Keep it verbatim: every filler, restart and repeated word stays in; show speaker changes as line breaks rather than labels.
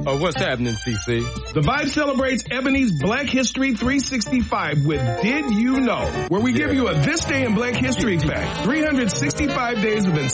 Oh, what's happening, C C?
The Vibe celebrates Ebony's Black History three sixty-five with Did You Know, where we give you a This Day in Black History fact. three hundred sixty-five days of